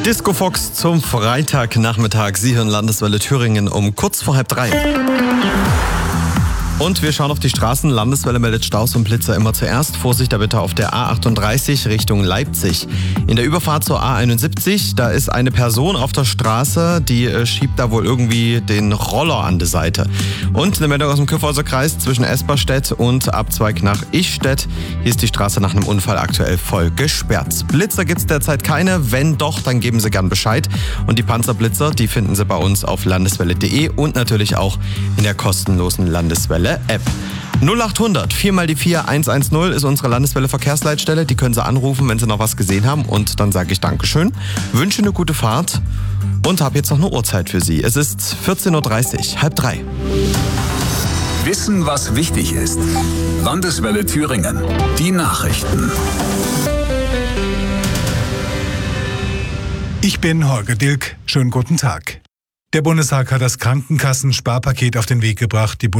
Disco Fox zum Freitagnachmittag. Sie hören Landeswelle Thüringen um kurz vor 2:30. Und wir schauen auf die Straßen. Landeswelle meldet Staus und Blitzer immer zuerst. Vorsicht da bitte auf der A38 Richtung Leipzig. In der Überfahrt zur A71, da ist eine Person auf der Straße, die schiebt da wohl irgendwie den Roller an die Seite. Und eine Meldung aus dem Kyffhäuser Kreis zwischen Esperstedt und Abzweig nach Ichstedt. Hier ist die Straße nach einem Unfall aktuell voll gesperrt. Blitzer gibt's derzeit keine. Wenn doch, dann geben Sie gern Bescheid. Und die Panzerblitzer, die finden Sie bei uns auf landeswelle.de und natürlich auch in der kostenlosen Landeswelle App. 0800 4x4 110 ist unsere Landeswelle Verkehrsleitstelle. Die können Sie anrufen, wenn Sie noch was gesehen haben. Und dann sage ich Dankeschön, wünsche eine gute Fahrt und habe jetzt noch eine Uhrzeit für Sie. Es ist 14:30 Uhr, 2:30. Wissen, was wichtig ist. Landeswelle Thüringen. Die Nachrichten. Ich bin Holger Dilk. Schönen guten Tag. Der Bundestag hat das Krankenkassensparpaket auf den Weg gebracht. Die